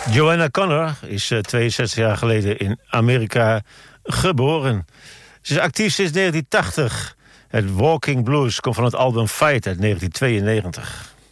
Joanna Connor is 62 jaar geleden in Amerika geboren. Ze is actief sinds 1980. Het Walking Blues komt van het album Fight uit 1992.